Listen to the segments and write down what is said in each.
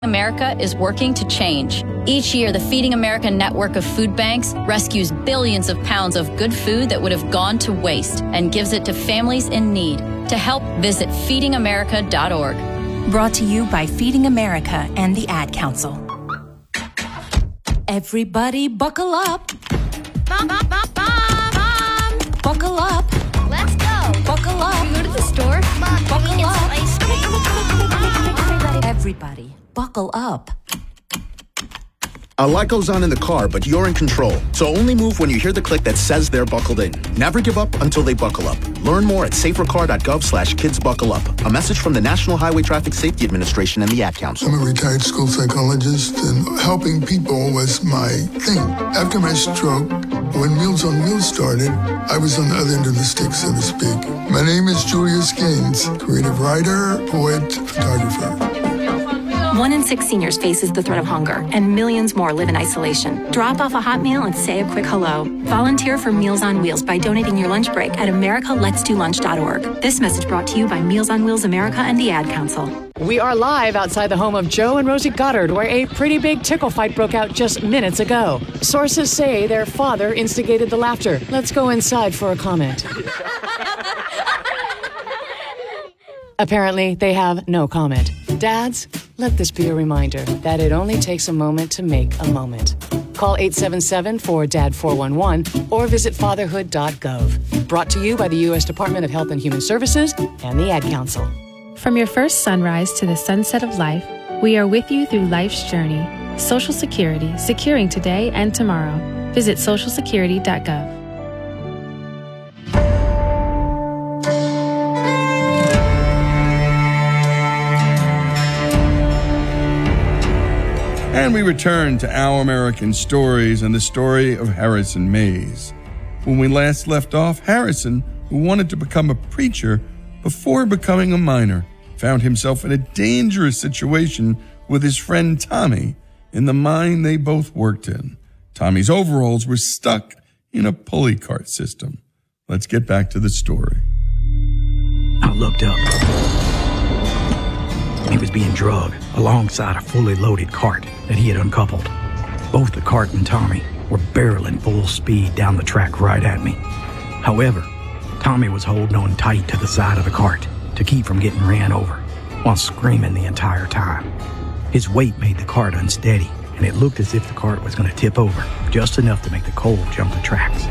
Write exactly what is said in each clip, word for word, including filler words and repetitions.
America is working to change. Each year, the Feeding America network of food banks rescues billions of pounds of good food that would have gone to waste and gives it to families in need. To help, visit feeding america dot org. Brought to you by Feeding America and the Ad Council. Everybody buckle up. Mom, mom, mom, mom, mom. Buckle up. Let's go. Buckle up. Can we go to the store? Mom, buckle can we get up. some ice cream? Everybody. Everybody, buckle up. A lot goes on in the car, but you're in control. So only move when you hear the click that says they're buckled in. Never give up until they buckle up. Learn more at safercar.gov slash kids buckle up. A message from the National Highway Traffic Safety Administration and the Ad Council. I'm a retired school psychologist, and helping people was my thing. After my stroke, when Meals on Wheels started, I was on the other end of the stick, so to speak. My name is Julius Gaines, creative writer, poet, photographer. One in six seniors faces the threat of hunger, and millions more live in isolation. Drop off a hot meal and say a quick hello. Volunteer for Meals on Wheels by donating your lunch break at america lets do lunch dot org. This message brought to you by Meals on Wheels America and the Ad Council. We are live outside the home of Joe and Rosie Goddard, where a pretty big tickle fight broke out just minutes ago. Sources say their father instigated the laughter. Let's go inside for a comment. Apparently, they have no comment. Dads, let this be a reminder that it only takes a moment to make a moment. Call eight seven seven, four D A D, four one one or visit fatherhood dot gov. Brought to you by the U S Department of Health and Human Services and the Ad Council. From your first sunrise to the sunset of life, we are with you through life's journey. Social Security, securing today and tomorrow. Visit social security dot gov. And we return to Our American Stories and the story of Harrison Mays. When we last left off, Harrison, who wanted to become a preacher before becoming a miner, found himself in a dangerous situation with his friend Tommy in the mine they both worked in. Tommy's overalls were stuck in a pulley cart system. Let's get back to the story. I looked up. He was being drugged alongside a fully loaded cart that he had uncoupled. Both the cart and Tommy were barreling full speed down the track right at me. However, Tommy was holding on tight to the side of the cart to keep from getting ran over while screaming the entire time. His weight made the cart unsteady, and it looked as if the cart was going to tip over, just enough to make the coal jump the tracks.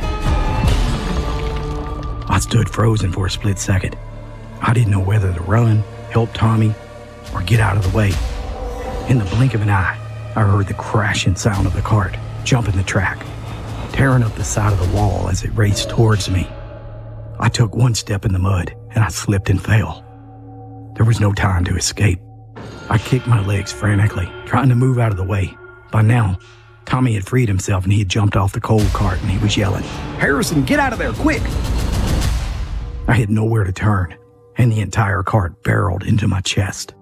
I stood frozen for a split second. I didn't know whether to run, help Tommy, or get out of the way. In the blink of an eye, I heard the crashing sound of the cart jumping the track, tearing up the side of the wall as it raced towards me. I took one step in the mud, and I slipped and fell. There was no time to escape. I kicked my legs frantically, trying to move out of the way. By now, Tommy had freed himself, and he had jumped off the coal cart, and he was yelling, "Harrison, get out of there, quick!" I had nowhere to turn, and the entire cart barreled into my chest.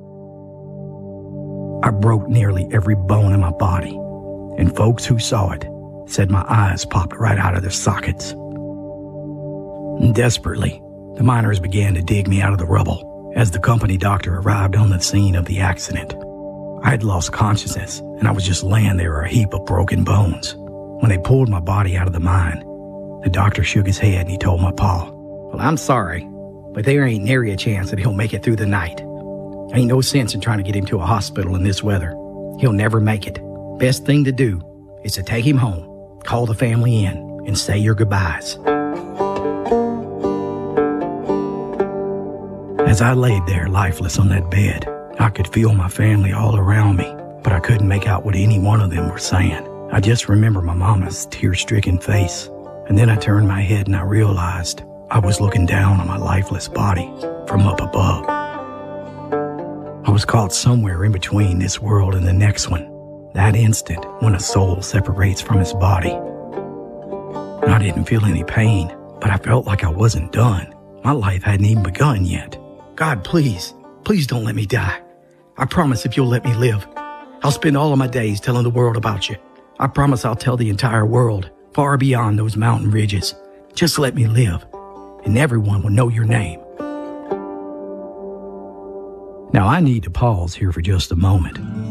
I broke nearly every bone in my body, and folks who saw it said my eyes popped right out of their sockets. And desperately, the miners began to dig me out of the rubble as the company doctor arrived on the scene of the accident. I had lost consciousness, and I was just laying there a heap of broken bones. When they pulled my body out of the mine, the doctor shook his head and he told my pa, "Well, I'm sorry, but there ain't nary a chance that he'll make it through the night. Ain't no sense in trying to get him to a hospital in this weather. He'll never make it. Best thing to do is to take him home, call the family in, and say your goodbyes." As I laid there lifeless on that bed, I could feel my family all around me, but I couldn't make out what any one of them were saying. I just remember my mama's tear-stricken face, and then I turned my head and I realized I was looking down on my lifeless body from up above. I was caught somewhere in between this world and the next one, that instant when a soul separates from its body. And I didn't feel any pain, but I felt like I wasn't done. My life hadn't even begun yet. God, please, please don't let me die. I promise if you'll let me live, I'll spend all of my days telling the world about you. I promise I'll tell the entire world, far beyond those mountain ridges. Just let me live, and everyone will know your name. Now, I need to pause here for just a moment